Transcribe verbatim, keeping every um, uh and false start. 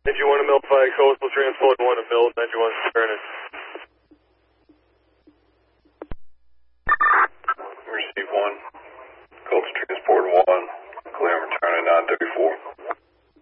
Engine one to Mill five, coastal transport one to Mill, engine one turning. Receive one, coastal transport one, clear and returning nine thirty-four.